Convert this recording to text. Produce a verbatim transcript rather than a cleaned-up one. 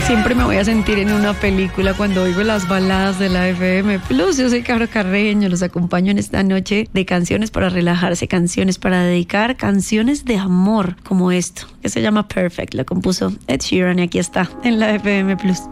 Siempre me voy a sentir en una película cuando oigo las baladas de la F M Plus. Yo soy Caro Carreño, los acompaño en esta noche de canciones para relajarse, canciones para dedicar, canciones de amor como esto, que se llama Perfect. Lo compuso Ed Sheeran y aquí está en la F M Plus.